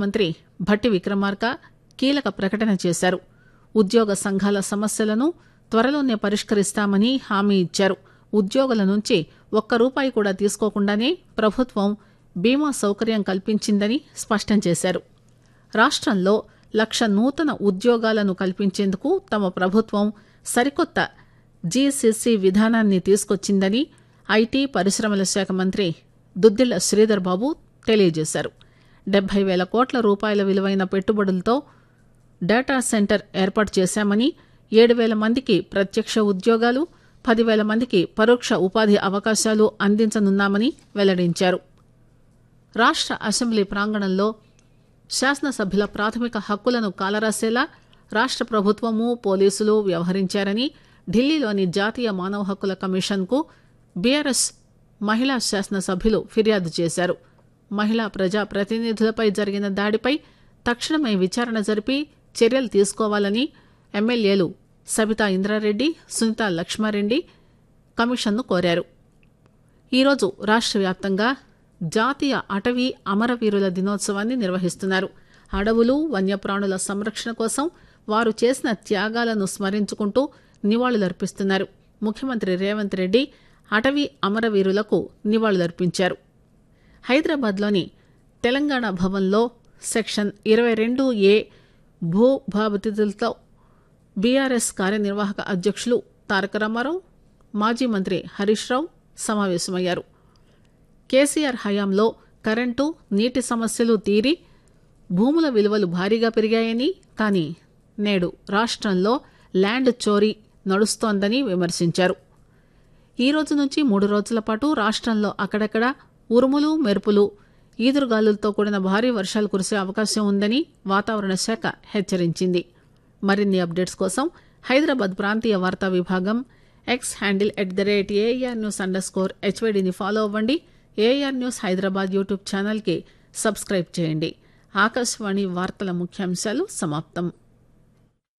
ముఖ్యమంత్రి భట్టి విక్రమార్క కీలక ప్రకటన చేశారు. ఉద్యోగ సంఘాల సమస్యలను త్వరలోనే పరిష్కరిస్తామని హామీ ఇచ్చారు. ఉద్యోగుల నుంచి ఒక్క రూపాయి కూడా తీసుకోకుండానే ప్రభుత్వం బీమా సౌకర్యం కల్పించిందని స్పష్టం చేశారు. రాష్ట్రంలో 1,00,000 నూతన ఉద్యోగాలను కల్పించేందుకు తమ ప్రభుత్వం సరికొత్త జీసీసీ విధానాన్ని తీసుకొచ్చిందని ఐటీ పరిశ్రమల శాఖ మంత్రి దుద్దిళ్ల శ్రీధర్ బాబు తెలియజేశారు. 70,000 కోట్ల రూపాయల విలువైన పెట్టుబడులతో డేటా సెంటర్ ఏర్పాటు చేశామని, 7,000 మందికి ప్రత్యక్ష ఉద్యోగాలు, 10,000 మందికి పరోక్ష ఉపాధి అవకాశాలు అందించనున్నామని వెల్లడించారు. రాష్ట్ర అసెంబ్లీ ప్రాంగణంలో శాసనసభ్యుల ప్రాథమిక హక్కులను కాలరాసేలా రాష్ట్ర ప్రభుత్వము, పోలీసులు వ్యవహరించారని ఢిల్లీలోని జాతీయ మానవ హక్కుల కమిషన్కు బీఆర్ఎస్ మహిళా శాసనసభ్యులు ఫిర్యాదు చేశారు. మహిళా ప్రజా ప్రతినిధులపై జరిగిన దాడిపై తక్షణమే విచారణ జరిపి చర్యలు తీసుకోవాలని ఎమ్మెల్యేలు సబితా ఇంద్రారెడ్డి, సునీతా లక్ష్మారెడ్డి కమిషన్ను కోరారు. ఈరోజు రాష్ట్ర వ్యాప్తంగా జాతీయ అటవీ అమరవీరుల దినోత్సవాన్ని నిర్వహిస్తున్నారు. అడవులు, వన్యప్రాణుల సంరక్షణ కోసం వారు చేసిన త్యాగాలను స్మరించుకుంటూ నివాళులర్పిస్తున్నారు. ముఖ్యమంత్రి రేవంత్ రెడ్డి అటవీ అమరవీరులకు నివాళులర్పించారు. హైదరాబాద్లోని తెలంగాణ భవన్లో సెక్షన్ 22A భూ బాధితులతో బీఆర్ఎస్ కార్యనిర్వాహక అధ్యక్షులు తారక రామారావు, మాజీ మంత్రి హరీష్ రావు సమావేశమయ్యారు. కేసీఆర్ హయాంలో కరెంటు, నీటి సమస్యలు తీరి భూముల విలువలు భారీగా పెరిగాయని, కానీ నేడు రాష్ట్రంలో ల్యాండ్ చోరీ నడుస్తోందని విమర్శించారు. ఈ రోజు నుంచి 3 రోజుల పాటు రాష్ట్రంలో అక్కడక్కడ ఉరుములు, మెరుపులు, ఈదురుగాలులతో కూడిన భారీ వర్షాలు కురిసే అవకాశం ఉందని వాతావరణ శాఖ హెచ్చరించింది. మరిన్ని అప్డేట్స్ కోసం హైదరాబాద్ ప్రాంతీయ వార్తా విభాగం ఎక్స్ హ్యాండిల్ @ARNews_HYDని ఫాలో అవ్వండి. AR న్యూస్ హైదరాబాద్ యూట్యూబ్ ఛానల్కి సబ్స్క్రైబ్ చేయండి. ఆకాశవాణి వార్తల ముఖ్యాంశాలు సమాప్తం.